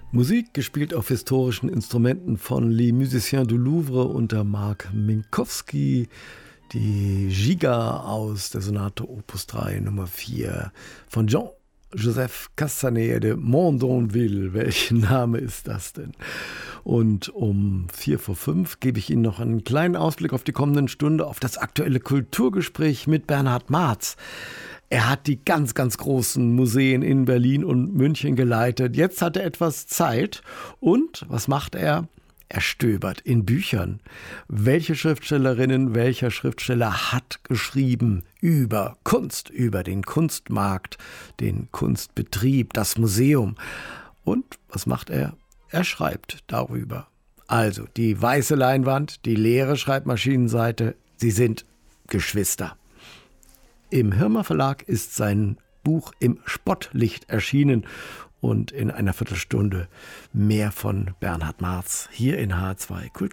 Musik gespielt auf historischen Instrumenten von Les Musiciens du Louvre unter Mark Minkowski. Die Giga aus der Sonate Opus 3 Nummer 4 von Jean-Joseph Castanet de Mondonville. Welchen Name ist das denn? Und um 4:05 gebe ich Ihnen noch einen kleinen Ausblick auf die kommende Stunde, auf das aktuelle Kulturgespräch mit Bernhard Marz. Er hat die ganz, ganz großen Museen in Berlin und München geleitet. Jetzt hat er etwas Zeit. Und was macht er? Er stöbert in Büchern. Welche Schriftstellerinnen, welcher Schriftsteller hat geschrieben über Kunst, über den Kunstmarkt, den Kunstbetrieb, das Museum? Und was macht er? Er schreibt darüber. Also die weiße Leinwand, die leere Schreibmaschinenseite, sie sind Geschwister. Im Hirmer Verlag ist sein Buch im Spottlicht erschienen und in einer Viertelstunde mehr von Bernhard Marz hier in H2 Kultur.